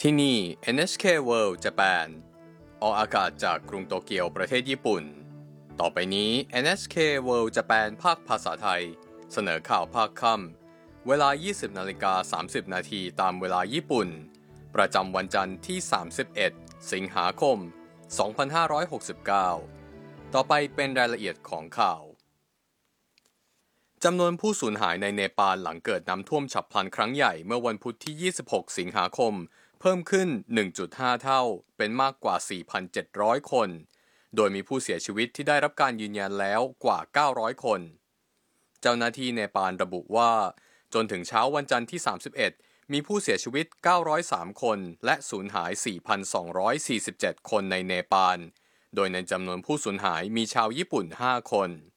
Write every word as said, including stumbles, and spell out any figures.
ที่นี่ เอ็น เอช เค World Japan ออกอากาศจากกรุงโตเกียวประเทศญี่ปุ่นต่อไปนี้ เอ็น เอช เค World Japan ภาคภาษาไทยเสนอข่าวภาคค่ำเวลา ยี่สิบนาฬิกาสามสิบนาทีตามเวลาญี่ปุ่นประจำวันจันทร์ที่สามสิบเอ็ดสิงหาคมสองพันห้าร้อยหกสิบเก้าต่อไปเป็นรายละเอียดของข่าวจำนวนผู้สูญหายในเนปาลหลังเกิดน้ำท่วมฉับพลันครั้งใหญ่เมื่อวันพุธที่ยี่สิบหกสิงหาคมเพิ่มขึ้น หนึ่งจุดห้า เท่าเป็นมากกว่า สี่พันเจ็ดร้อย คนโดยมีผู้เสียชีวิตที่ได้รับการยืนยันแล้วกว่า เก้าร้อย คนเจ้าหน้าที่เนปาลระบุว่าจนถึงเช้าวันจันทร์ที่สามสิบเอ็ดมีผู้เสียชีวิตเก้าร้อยสามคนและสูญหาย สี่พันสองร้อยสี่สิบเจ็ด คนในเนปาลโดยในจำนวนผู้สูญหายมีชาวญี่ปุ่นห้าคน